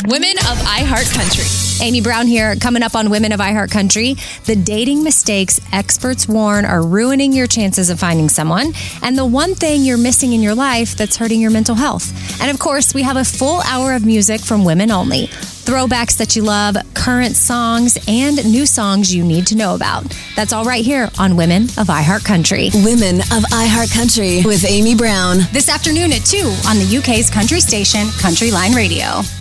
Women of iHeartCountry. Amy Brown here, coming up on Women of iHeartCountry. The dating mistakes experts warn are ruining your chances of finding someone, and the one thing you're missing in your life that's hurting your mental health. And of course, we have a full hour of music from women only. Throwbacks that you love, current songs, and new songs you need to know about. That's all right here on Women of iHeartCountry. Women of iHeartCountry with Amy Brown. This afternoon at 2 on the UK's country station, Country Line Radio.